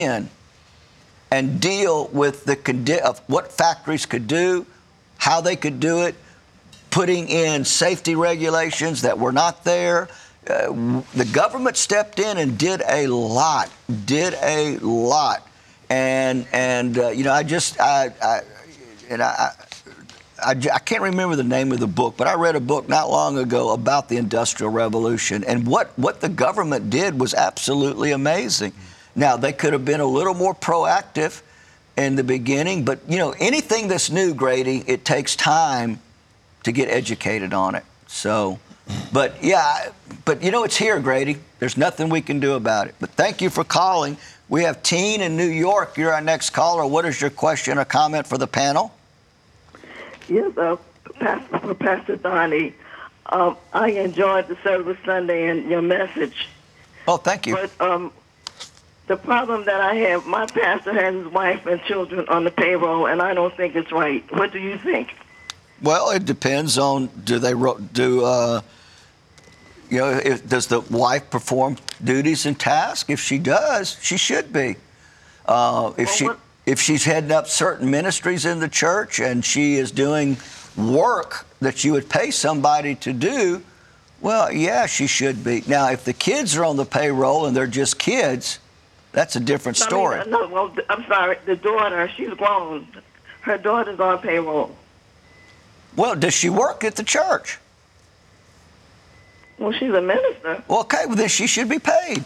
in and deal with of what factories could do, how they could do it, putting in safety regulations that were not there. The government stepped in and did a lot. And I can't remember the name of the book, but I read a book not long ago about the Industrial Revolution, and what the government did was absolutely amazing. Now, they could have been a little more proactive in the beginning, but, anything that's new, Grady, it takes time to get educated on it. So, but it's here, Grady. There's nothing we can do about it. But thank you for calling. We have Teen in New York. You're our next caller. What is your question or comment for the panel? Yes, Pastor Donnie. I enjoyed the service Sunday and your message. Oh, thank you. But the problem that I have, my pastor has his wife and children on the payroll, and I don't think it's right. What do you think? Well, it depends on does the wife perform duties and tasks? If she does, she should be. If she's heading up certain ministries in the church and she is doing work that you would pay somebody to do, well, yeah, she should be. Now, if the kids are on the payroll and they're just kids, that's a different story. I'm sorry. The daughter, she's grown. Her daughter's on payroll. Well, does she work at the church? Well, she's a minister. Well, okay, well, then she should be paid.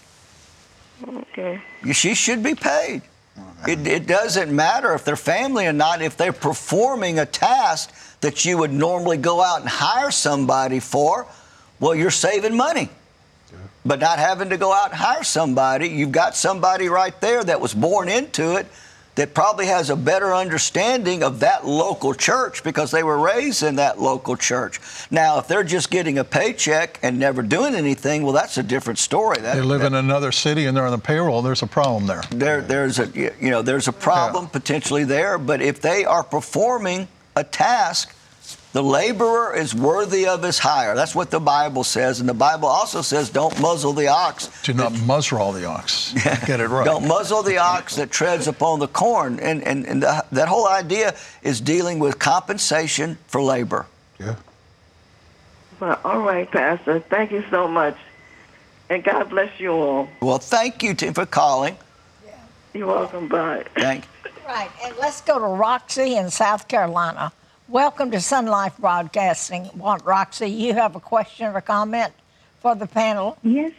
Okay. She should be paid. It doesn't matter if they're family or not. If they're performing a task that you would normally go out and hire somebody for, well, you're saving money. Yeah. But not having to go out and hire somebody, you've got somebody right there that was born into it that probably has a better understanding of that local church because they were raised in that local church. Now, if they're just getting a paycheck and never doing anything, well, that's a different story. They live in another city and they're on the payroll. There's a problem there. There's a problem potentially there. But if they are performing a task, the laborer is worthy of his hire. That's what the Bible says. And the Bible also says, don't muzzle the ox. Do not muzzle the ox. Get it right. Don't muzzle the ox that treads upon the corn. And that whole idea is dealing with compensation for labor. Yeah. Well, all right, Pastor. Thank you so much. And God bless you all. Well, thank you, Tim, for calling. Yeah. You're welcome. Bye. Thank you. Right. And let's go to Roxy in South Carolina. Welcome to Sun Life Broadcasting. Roxy, you have a question or comment for the panel? Yes,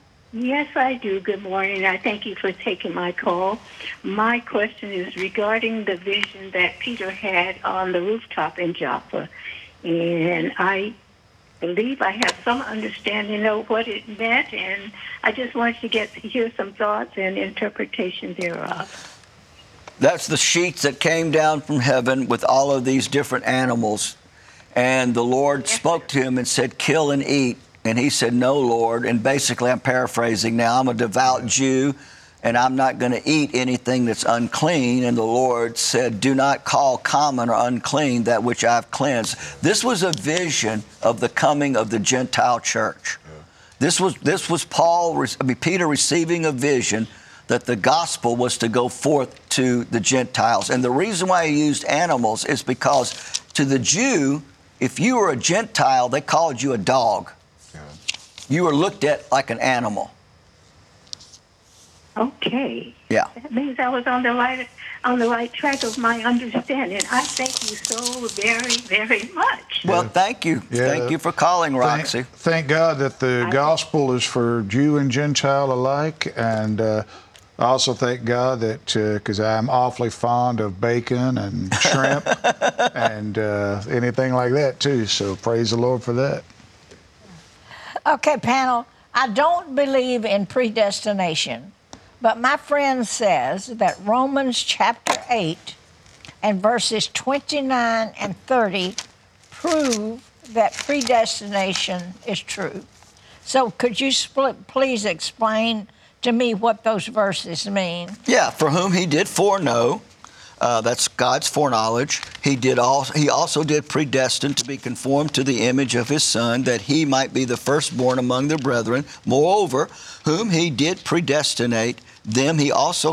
I do. Good morning. I thank you for taking my call. My question is regarding the vision that Peter had on the rooftop in Joppa. And I believe I have some understanding of what it meant, and I just wanted to hear some thoughts and interpretation thereof. That's the sheets that came down from heaven with all of these different animals. And the Lord spoke to him and said, kill and eat. And he said, no, Lord. And basically, I'm paraphrasing now, I'm a devout Jew, and I'm not going to eat anything that's unclean. And the Lord said, do not call common or unclean that which I've cleansed. This was a vision of the coming of the Gentile church. This was Peter receiving a vision that the gospel was to go forth to the Gentiles. And the reason why he used animals is because to the Jew, if you were a Gentile, they called you a dog. Yeah. You were looked at like an animal. Okay. Yeah. That means I was on the right track of my understanding. I thank you so very, very much. Well, thank you. Yeah. Thank you for calling, Roxy. Thank God that the gospel is for Jew and Gentile alike. And I also thank God that, because I'm awfully fond of bacon and shrimp and anything like that, too. So praise the Lord for that. Okay, panel, I don't believe in predestination, but my friend says that Romans chapter 8 and verses 29 and 30 prove that predestination is true. So could you please explain to me what those verses mean? Yeah, for whom he did foreknow, that's God's foreknowledge. He also did predestine to be conformed to the image of his Son, that he might be the firstborn among the brethren. Moreover, whom he did predestinate, Them he also